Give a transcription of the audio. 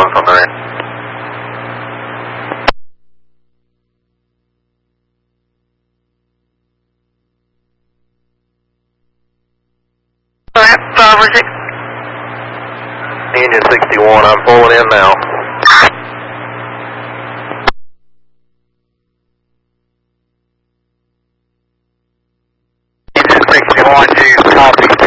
Alpha 9. Engine 61, I'm pulling in now. Engine 61, you copy.